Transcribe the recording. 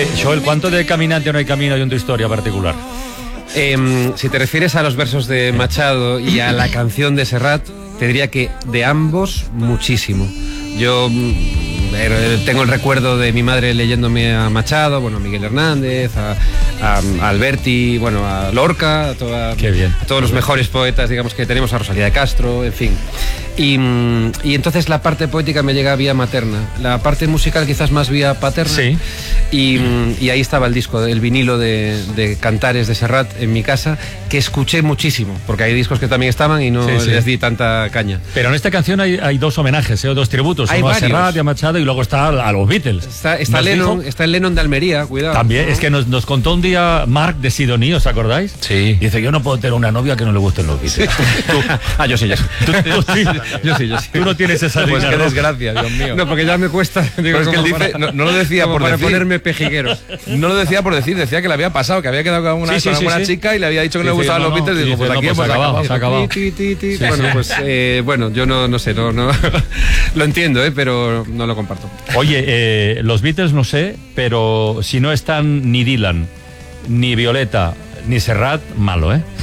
Oye, Joel, ¿cuánto de Caminante no hay camino hay en tu historia particular? Si te refieres a los versos de Machado y a la canción de Serrat, te diría que de ambos muchísimo. Yo tengo el recuerdo de mi madre leyéndome a Machado, bueno, a Miguel Hernández, a Alberti, bueno, a Lorca, a todos los mejores poetas, digamos, que tenemos, a Rosalía de Castro, en fin. Y entonces la parte poética me llega vía materna, la parte musical quizás más vía paterna. Sí. Y ahí estaba el disco, el vinilo de Cantares de Serrat en mi casa, que escuché muchísimo, porque hay discos que también estaban y no les di tanta caña. Pero en esta canción hay dos homenajes, dos tributos, hay uno varios. a Serrat y a Machado, y luego está a los Beatles. Está Lennon, está el Lennon de Almería, cuidado. También, es que nos contó un día Mark de Sidoní, ¿os acordáis? Sí. Dice, yo no puedo tener una novia que no le gusten los Beatles. Yo sí. Yo sí. Tú no tienes esa Pues línea, qué ¿no? desgracia, Dios mío. No, porque ya me cuesta. Digo, Pero es que él dice, no lo decía por para decir. ponerme pejiguero. No lo decía por decir, decía que le había pasado, que había quedado con una buena chica y le había dicho que no le gustaban los Beatles. Y digo, pues aquí hemos acabado. Se ha acabado. Bueno, pues bueno, yo no sé, no lo entiendo, pero no lo comparto. Oye, los Beatles no sé, pero si no están ni Dylan, ni Violeta, ni Serrat, malo, ¿eh?